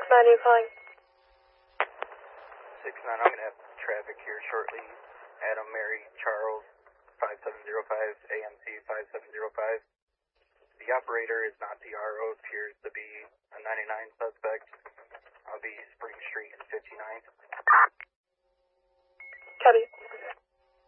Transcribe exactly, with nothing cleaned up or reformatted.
nine are you calling? six nine, I'm going to have traffic here shortly. Adam, Mary, Charles, five seven zero five, A M C five seven zero five. The operator is not the R O, appears to be a ninety-nine suspect. I'll be Spring Street and fifty-ninth.